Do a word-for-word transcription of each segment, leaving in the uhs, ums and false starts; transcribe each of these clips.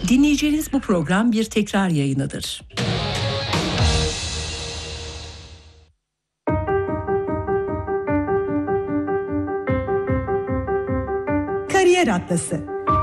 Dinleyeceğiniz bu program bir tekrar yayınıdır. Kariyer Atlası.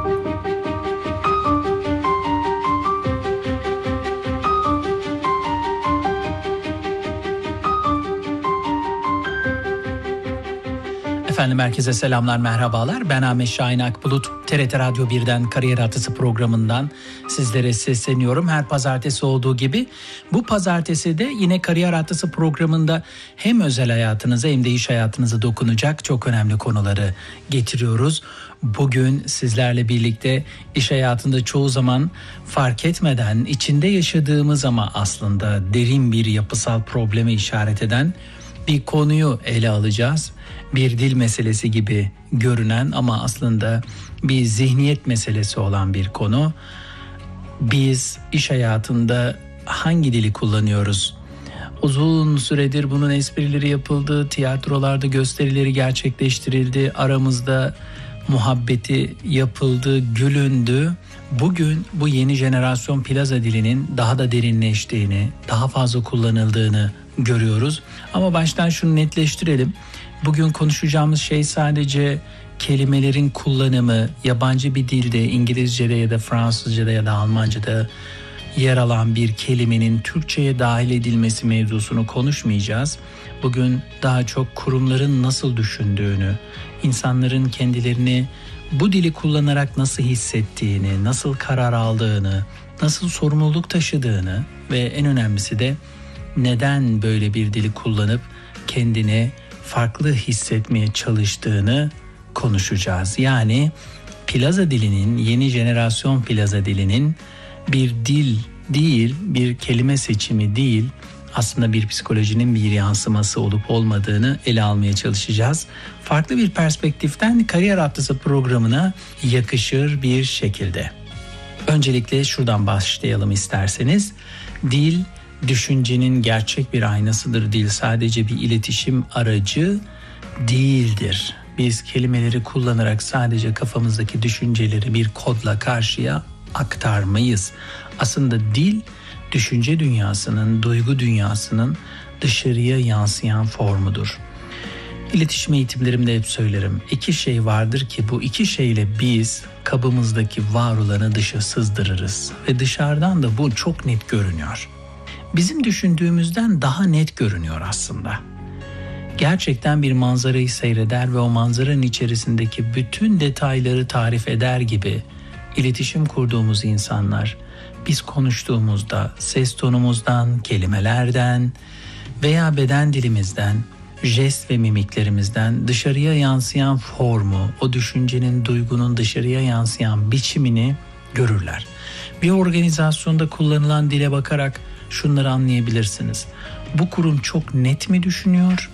Efendim herkese selamlar, merhabalar. Ben Ahmet Şahin Akbulut. T R T Radyo birden Kariyer Atlası programından sizlere sesleniyorum. Her pazartesi olduğu gibi bu pazartesi de yine Kariyer Atlası programında hem özel hayatınıza hem de iş hayatınıza dokunacak çok önemli konuları getiriyoruz. Bugün sizlerle birlikte iş hayatında çoğu zaman fark etmeden içinde yaşadığımız ama aslında derin bir yapısal probleme işaret eden bir konuyu ele alacağız. Bir dil meselesi gibi görünen ama aslında bir zihniyet meselesi olan bir konu. Biz iş hayatında hangi dili kullanıyoruz? Uzun süredir bunun esprileri yapıldı, tiyatrolarda gösterileri gerçekleştirildi, aramızda muhabbeti yapıldı, gülündü. Bugün bu yeni jenerasyon plaza dilinin daha da derinleştiğini, daha fazla kullanıldığını görüyoruz. Ama baştan şunu netleştirelim. Bugün konuşacağımız şey sadece kelimelerin kullanımı, yabancı bir dilde, İngilizce'de ya da Fransızca'da ya da Almanca'da yer alan bir kelimenin Türkçe'ye dahil edilmesi mevzusunu konuşmayacağız. Bugün daha çok kurumların nasıl düşündüğünü, insanların kendilerini bu dili kullanarak nasıl hissettiğini, nasıl karar aldığını, nasıl sorumluluk taşıdığını ve en önemlisi de neden böyle bir dili kullanıp kendini farklı hissetmeye çalıştığını konuşacağız. Yani plaza dilinin, yeni jenerasyon plaza dilinin bir dil değil, bir kelime seçimi değil, aslında bir psikolojinin bir yansıması olup olmadığını ele almaya çalışacağız. Farklı bir perspektiften Kariyer Atlası programına yakışır bir şekilde. Öncelikle şuradan başlayalım isterseniz. Dil, düşüncenin gerçek bir aynasıdır. Dil sadece bir iletişim aracı değildir. Biz kelimeleri kullanarak sadece kafamızdaki düşünceleri bir kodla karşıya aktarmayız. Aslında dil, düşünce dünyasının, duygu dünyasının dışarıya yansıyan formudur. İletişim eğitimlerimde hep söylerim. İki şey vardır ki bu iki şeyle biz kabımızdaki var olanı dışa sızdırırız. Ve dışarıdan da bu çok net görünüyor. Bizim düşündüğümüzden daha net görünüyor aslında. Gerçekten bir manzarayı seyreder ve o manzaranın içerisindeki bütün detayları tarif eder gibi iletişim kurduğumuz insanlar, biz konuştuğumuzda ses tonumuzdan, kelimelerden veya beden dilimizden, jest ve mimiklerimizden dışarıya yansıyan formu, o düşüncenin, duygunun dışarıya yansıyan biçimini görürler. Bir organizasyonda kullanılan dile bakarak şunları anlayabilirsiniz. Bu kurum çok net mi düşünüyor?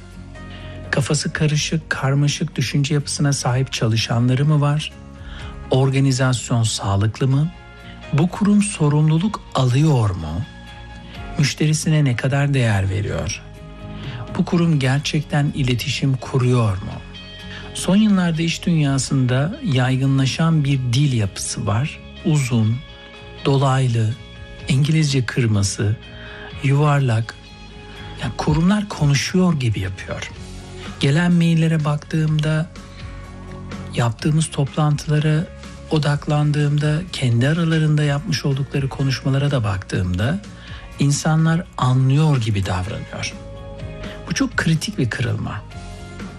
Kafası karışık, karmaşık düşünce yapısına sahip çalışanları mı var? Organizasyon sağlıklı mı? Bu kurum sorumluluk alıyor mu? Müşterisine ne kadar değer veriyor? Bu kurum gerçekten iletişim kuruyor mu? Son yıllarda iş dünyasında yaygınlaşan bir dil yapısı var. Uzun, dolaylı, İngilizce kırması, yuvarlak. Yani kurumlar konuşuyor gibi yapıyor. Gelen maillere baktığımda, yaptığımız toplantılara odaklandığımda, kendi aralarında yapmış oldukları konuşmalara da baktığımda insanlar anlıyor gibi davranıyor. Bu çok kritik bir kırılma.